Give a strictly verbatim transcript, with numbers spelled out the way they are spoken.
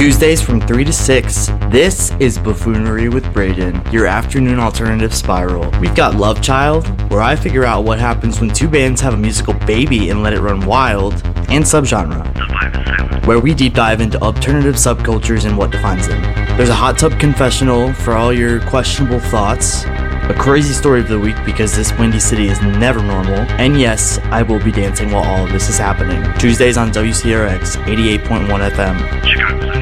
Tuesdays from three to six, this is Buffoonery with Braden, your afternoon alternative spiral. We've got Love Child, where I figure out what happens when two bands have a musical baby and let it run wild, and Subgenre, where we deep dive into alternative subcultures and what defines them. There's a hot tub confessional for all your questionable thoughts, a crazy story of the week because this windy city is never normal, and yes, I will be dancing while all of this is happening. Tuesdays on W C R X eighty-eight point one F M.